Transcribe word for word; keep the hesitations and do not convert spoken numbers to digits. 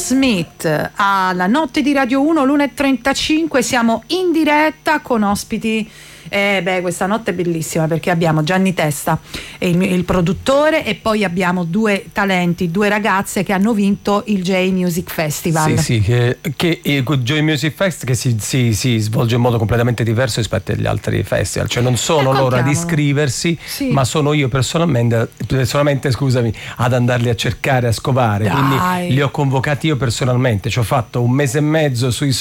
Smith alla notte di Radio uno, l'una e trentacinque. Siamo in diretta con ospiti. Eh beh, questa notte è bellissima perché abbiamo Gianni Testa, il, il produttore, e poi abbiamo due talenti, due ragazze che hanno vinto il J Music Festival. Sì, sì, che, che il J Music Fest che si, si, si svolge in modo completamente diverso rispetto agli altri festival, cioè non sono loro ad iscriversi, sì, ma sono io personalmente, personalmente scusami, ad andarli a cercare, a scovare. Dai. Quindi li ho convocati io personalmente, ci ho fatto un mese e mezzo sui